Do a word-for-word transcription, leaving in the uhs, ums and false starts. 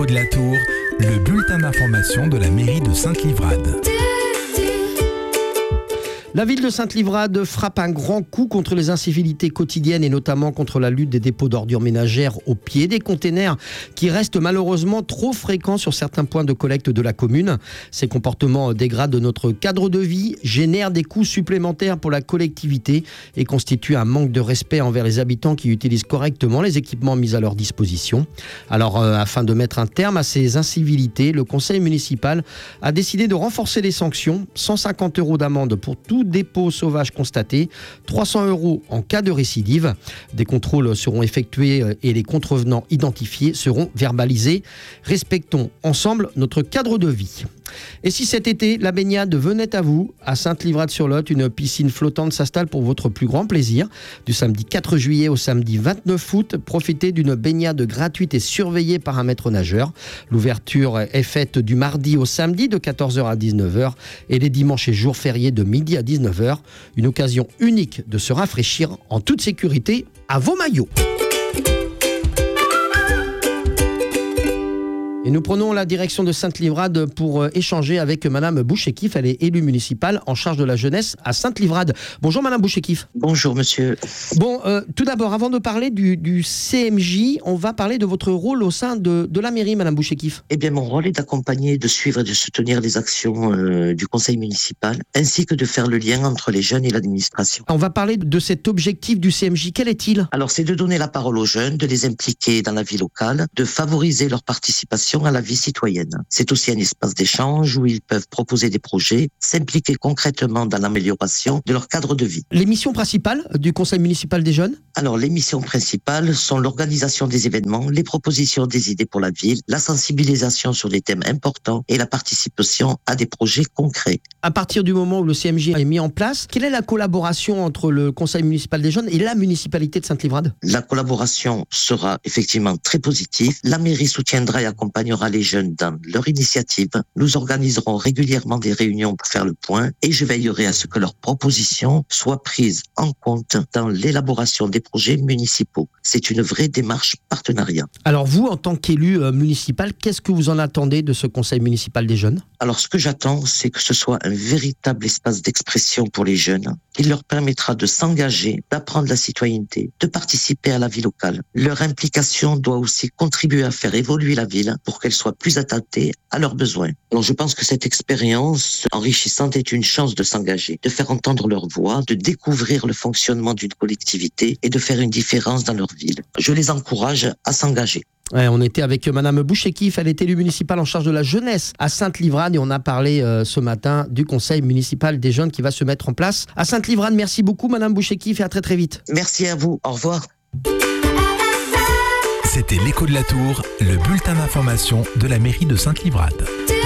De la Tour, le bulletin d'information de la mairie de Sainte-Livrade. La ville de Sainte-Livrade frappe un grand coup contre les incivilités quotidiennes et notamment contre la lutte des dépôts d'ordures ménagères au pied des containers qui restent malheureusement trop fréquents sur certains points de collecte de la commune. Ces comportements dégradent notre cadre de vie, génèrent des coûts supplémentaires pour la collectivité et constituent un manque de respect envers les habitants qui utilisent correctement les équipements mis à leur disposition. Alors, euh, afin de mettre un terme à ces incivilités, le conseil municipal a décidé de renforcer les sanctions, cent cinquante euros d'amende pour tout dépôt sauvage constaté, trois cents euros en cas de récidive. Des contrôles seront effectués et les contrevenants identifiés seront verbalisés. Respectons ensemble notre cadre de vie. Et si cet été, la baignade venait à vous, à Sainte-Livrade-sur-Lot, une piscine flottante s'installe pour votre plus grand plaisir. Du samedi quatre juillet au samedi vingt-neuf août, profitez d'une baignade gratuite et surveillée par un maître nageur. L'ouverture est faite du mardi au samedi de quatorze heures à dix-neuf heures et les dimanches et jours fériés de midi à dix-neuf heures. Une occasion unique de se rafraîchir en toute sécurité à vos maillots. Et nous prenons la direction de Sainte-Livrade pour échanger avec Madame Bouchekif. Elle est élue municipale en charge de la jeunesse à Sainte-Livrade. Bonjour Madame Bouchekif. Bonjour monsieur. Bon, euh, tout d'abord, avant de parler du, du C M J, on va parler de votre rôle au sein de, de la mairie, Madame Bouchekif. Eh bien, mon rôle est d'accompagner, de suivre et de soutenir les actions euh, du conseil municipal, ainsi que de faire le lien entre les jeunes et l'administration. On va parler de cet objectif du C M J. Quel est-il ? Alors, c'est de donner la parole aux jeunes, de les impliquer dans la vie locale, de favoriser leur participation à la vie citoyenne. C'est aussi un espace d'échange où ils peuvent proposer des projets, s'impliquer concrètement dans l'amélioration de leur cadre de vie. Les missions principales du conseil municipal des jeunes ? Alors, les missions principales sont l'organisation des événements, les propositions des idées pour la ville, la sensibilisation sur des thèmes importants et la participation à des projets concrets. À partir du moment où le C M J est mis en place, quelle est la collaboration entre le conseil municipal des jeunes et la municipalité de Sainte-Livrade ? La collaboration sera effectivement très positive. La mairie soutiendra et accompagnera les jeunes dans leur initiative. Nous organiserons régulièrement des réunions pour faire le point et je veillerai à ce que leurs propositions soient prises en compte dans l'élaboration des projets municipaux. C'est une vraie démarche partenariat. Alors vous, en tant qu'élu euh, municipal, qu'est-ce que vous en attendez de ce conseil municipal des jeunes ? Alors ce que j'attends, c'est que ce soit un véritable espace d'expression pour les jeunes qui leur permettra de s'engager, d'apprendre la citoyenneté, de participer à la vie locale. Leur implication doit aussi contribuer à faire évoluer la ville pour qu'elle soit plus adaptée à leurs besoins. Alors je pense que cette expérience enrichissante est une chance de s'engager, de faire entendre leur voix, de découvrir le fonctionnement d'une collectivité et de faire une différence dans leur ville. Je les encourage à s'engager. Ouais, on était avec Madame Bouchekif, elle est élue municipale en charge de la jeunesse à Sainte-Livrade et on a parlé euh, ce matin du conseil municipal des jeunes qui va se mettre en place à Sainte-Livrade. Merci beaucoup Madame Bouchekif et à très très vite. Merci à vous, au revoir. C'était l'écho de la Tour, le bulletin d'information de la mairie de Sainte-Livrade.